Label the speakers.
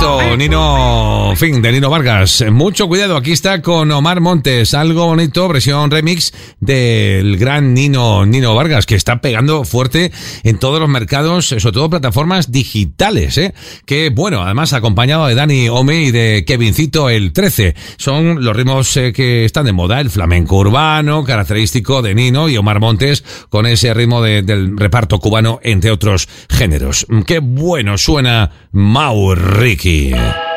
Speaker 1: Nino, fin, de Nino Vargas. Mucho cuidado, aquí está con Omar Montes, algo bonito, versión remix del gran Nino Vargas, que está pegando fuerte en todos los mercados, sobre todo plataformas digitales, que bueno, además acompañado de Dani Omi y de Kevincito el 13. Son los ritmos que están de moda, el flamenco urbano, característico de Nino, y Omar Montes con ese ritmo del reparto cubano, entre otros géneros. Qué bueno suena Mau Ricky.